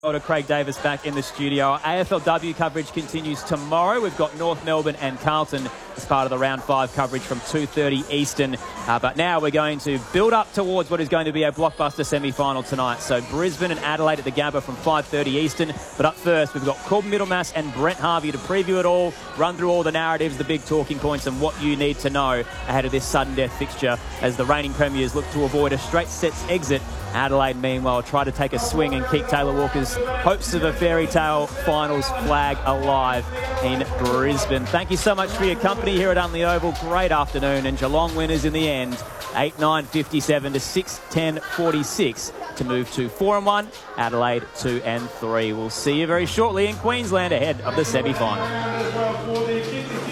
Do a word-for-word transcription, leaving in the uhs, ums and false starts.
Craig Davis back in the studio. Our A F L W coverage continues tomorrow. We've got North Melbourne and Carlton as part of the round five coverage from two thirty Eastern. Uh, but now we're going to build up towards what is going to be a blockbuster semi-final tonight. So Brisbane and Adelaide at the Gabba from five thirty Eastern. But up first, we've got Corbin Middlemass and Brent Harvey to preview it all, run through all the narratives, the big talking points, and what you need to know ahead of this sudden death fixture as the reigning premiers look to avoid a straight sets exit. Adelaide, meanwhile, try to take a swing and keep Taylor Walker's hopes of a fairy tale finals flag alive in Brisbane. Thank you so much for your company here at Unley Oval. Great afternoon, and Geelong winners in the end, eight nine fifty-seven to six ten forty-six to move to four and one, Adelaide two and three. We'll see you very shortly in Queensland ahead of the semi-final.